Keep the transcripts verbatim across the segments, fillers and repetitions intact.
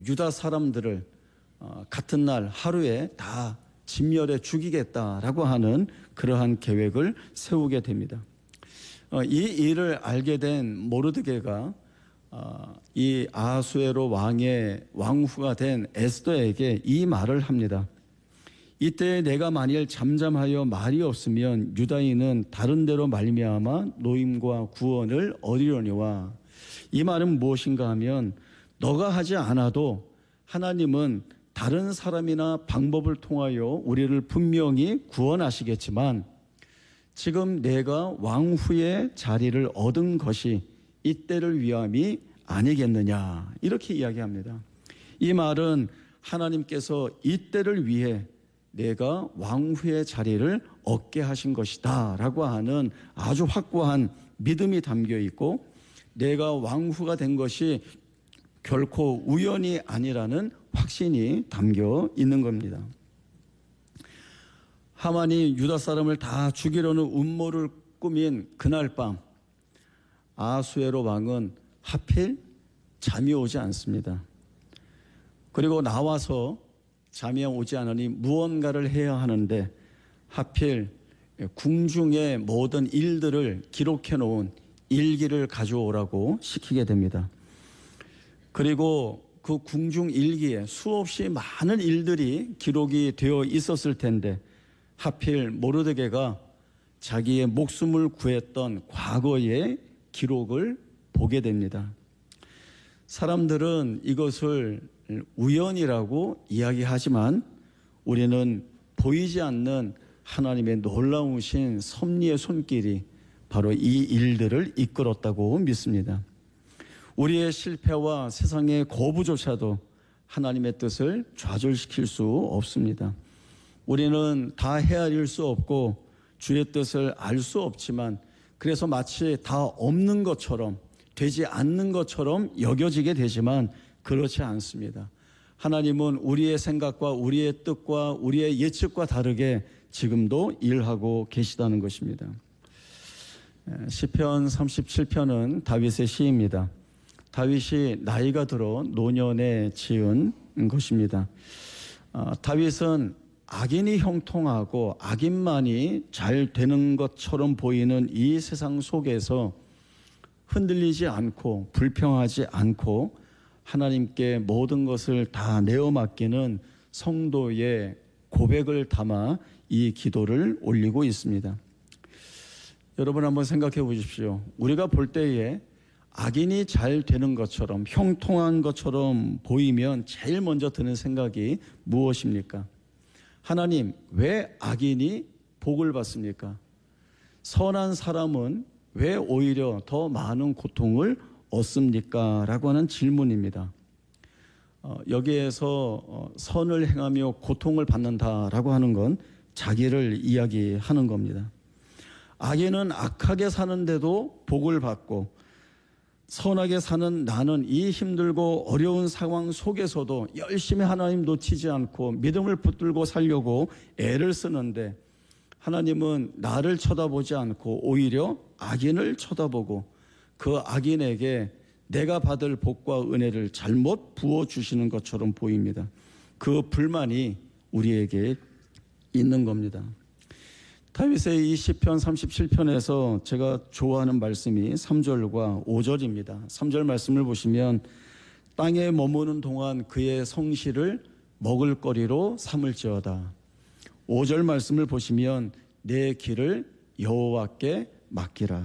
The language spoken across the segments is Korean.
유다 사람들을 같은 날 하루에 다 진멸해 죽이겠다라고 하는 그러한 계획을 세우게 됩니다. 이 일을 알게 된 모르드게가 이 아하수에로 왕의 왕후가 된 에스더에게 이 말을 합니다. 이때 내가 만일 잠잠하여 말이 없으면 유다인은 다른 데로 말미암아 노임과 구원을 얻으려니와. 이 말은 무엇인가 하면 너가 하지 않아도 하나님은 다른 사람이나 방법을 통하여 우리를 분명히 구원하시겠지만 지금 내가 왕후의 자리를 얻은 것이 이때를 위함이 아니겠느냐, 이렇게 이야기합니다. 이 말은 하나님께서 이때를 위해 내가 왕후의 자리를 얻게 하신 것이다 라고 하는 아주 확고한 믿음이 담겨 있고, 내가 왕후가 된 것이 결코 우연이 아니라는 확신이 담겨 있는 겁니다. 하만이 유다 사람을 다 죽이려는 음모를 꾸민 그날 밤, 아하수에로 왕은 하필 잠이 오지 않습니다. 그리고 나와서 잠이 오지 않으니 무언가를 해야 하는데 하필 궁중의 모든 일들을 기록해 놓은 일기를 가져오라고 시키게 됩니다. 그리고 그 궁중 일기에 수없이 많은 일들이 기록이 되어 있었을 텐데 하필 모르드게가 자기의 목숨을 구했던 과거의 기록을 보게 됩니다. 사람들은 이것을 우연이라고 이야기하지만 우리는 보이지 않는 하나님의 놀라우신 섭리의 손길이 바로 이 일들을 이끌었다고 믿습니다. 우리의 실패와 세상의 거부조차도 하나님의 뜻을 좌절시킬 수 없습니다. 우리는 다 헤아릴 수 없고 주의 뜻을 알 수 없지만 그래서 마치 다 없는 것처럼, 되지 않는 것처럼 여겨지게 되지만 그렇지 않습니다. 하나님은 우리의 생각과 우리의 뜻과 우리의 예측과 다르게 지금도 일하고 계시다는 것입니다. 시편 삼십칠 편은 다윗의 시입니다. 다윗이 나이가 들어 노년에 지은 것입니다. 다윗은 악인이 형통하고 악인만이 잘 되는 것처럼 보이는 이 세상 속에서 흔들리지 않고 불평하지 않고 하나님께 모든 것을 다 내어 맡기는 성도의 고백을 담아 이 기도를 올리고 있습니다. 여러분 한번 생각해 보십시오. 우리가 볼 때에 악인이 잘 되는 것처럼 형통한 것처럼 보이면 제일 먼저 드는 생각이 무엇입니까? 하나님, 왜 악인이 복을 받습니까? 선한 사람은 왜 오히려 더 많은 고통을 얻습니까? 라고 하는 질문입니다. 어, 여기에서 어, 선을 행하며 고통을 받는다라고 하는 건 자기를 이야기하는 겁니다. 악인은 악하게 사는데도 복을 받고 선하게 사는 나는 이 힘들고 어려운 상황 속에서도 열심히 하나님 놓치지 않고 믿음을 붙들고 살려고 애를 쓰는데 하나님은 나를 쳐다보지 않고 오히려 악인을 쳐다보고 그 악인에게 내가 받을 복과 은혜를 잘못 부어주시는 것처럼 보입니다. 그 불만이 우리에게 있는 겁니다. 다윗의 이 시편 삼십칠 편에서 제가 좋아하는 말씀이 삼 절과 오 절입니다. 삼 절 말씀을 보시면 땅에 머무는 동안 그의 성실을 먹을거리로 삼을지어다. 오 절 말씀을 보시면 내 길을 여호와께 맡기라.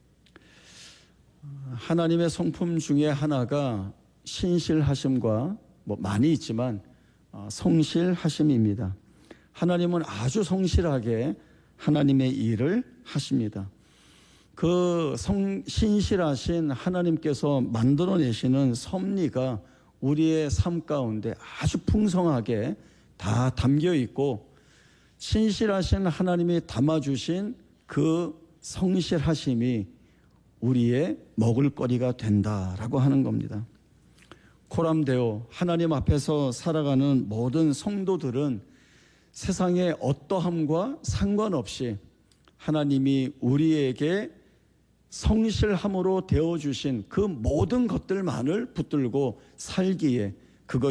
하나님의 성품 중에 하나가 신실하심과 뭐 많이 있지만 성실하심입니다. 하나님은 아주 성실하게 하나님의 일을 하십니다. 그 성, 신실하신 하나님께서 만들어내시는 섭리가 우리의 삶 가운데 아주 풍성하게 다 담겨 있고 신실하신 하나님이 담아주신 그 성실하심이 우리의 먹을거리가 된다라고 하는 겁니다. 코람데오, 하나님 앞에서 살아가는 모든 성도들은 세상의 어떠함과 상관없이 하나님이 우리에게 성실함으로 되어주신 그 모든 것들만을 붙들고 살기에